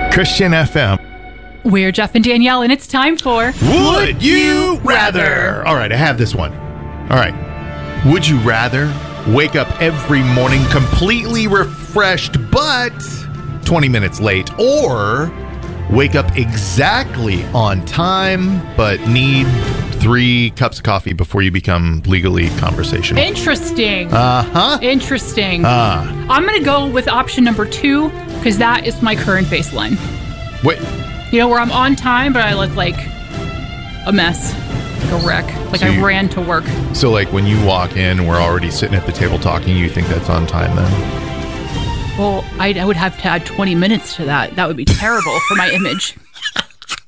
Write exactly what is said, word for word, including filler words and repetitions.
Christian F M. We're Jeff and Danielle, and it's time for Would You Rather? All right, I have this one. All right. Would you rather wake up every morning completely refreshed but twenty minutes late, or wake up exactly on time but need three cups of coffee before you become legally conversational? Interesting. Uh-huh. Interesting. Uh. I'm going to go with option number two because that is my current baseline. Wait. You know, where I'm on time, but I look like a mess, like a wreck, like So I you- ran to work. So, like, when you walk in, we're already sitting at the table talking, you think that's on time then? Well, I, I would have to add twenty minutes to that. That would be terrible for my image.